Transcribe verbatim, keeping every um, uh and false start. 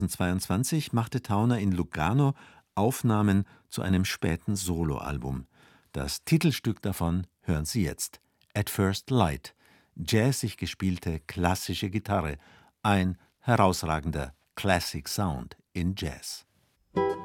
zweiundzwanzig machte Tauner in Lugano Aufnahmen zu einem späten Soloalbum. Das Titelstück davon hören Sie jetzt: At First Light, jazzig gespielte klassische Gitarre, ein herausragender Classic Sound in Jazz.